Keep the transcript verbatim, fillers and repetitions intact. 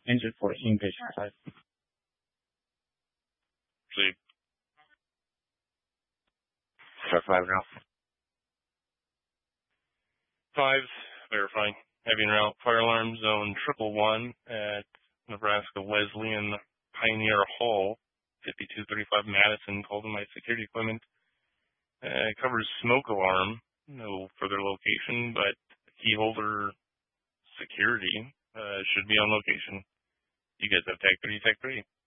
Engine for inpatient side. Sleep. Start five now. Five, verifying. Heavy en route, fire alarm zone triple one at Nebraska Wesleyan Pioneer Hall, fifty-two thirty-five Madison, called in my security equipment. Uh, it covers smoke alarm, no further location, but key holder security uh, should be on location. You guys have tag three, tag three.